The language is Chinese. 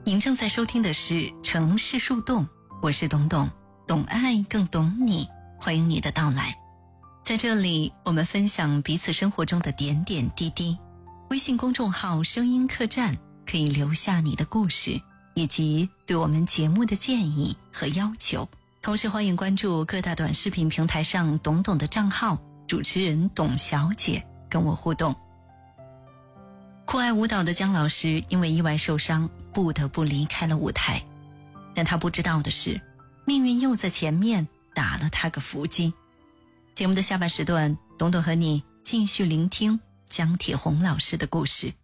您正在收听的是城市树洞，我是董董，懂爱更懂你，欢迎你的到来。在这里，我们分享彼此生活中的点点滴滴。微信公众号声音客栈可以留下你的故事，以及对我们节目的建议和要求。同时欢迎关注各大短视频平台上董董的账号，主持人董小姐跟我互动。酷爱舞蹈的姜老师因为意外受伤，不得不离开了舞台。但他不知道的是，命运又在前面打了他个伏击。节目的下半时段，董董和你继续聆听姜铁红老师的故事。